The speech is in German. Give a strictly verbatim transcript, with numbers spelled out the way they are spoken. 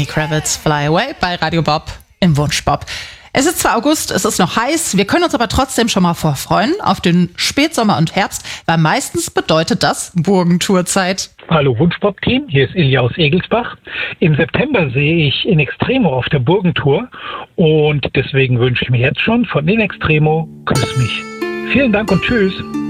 Lenny Kravitz, Fly Away bei Radio Bob im Wunschbob. Es ist zwar August, es ist noch heiß, wir können uns aber trotzdem schon mal vorfreuen auf den Spätsommer und Herbst, weil meistens bedeutet das Burgentourzeit. Hallo Wunschbob-Team, hier ist Ilja aus Egelsbach. Im September sehe ich In Extremo auf der Burgentour und deswegen wünsche ich mir jetzt schon von In Extremo Grüß mich. Vielen Dank und tschüss.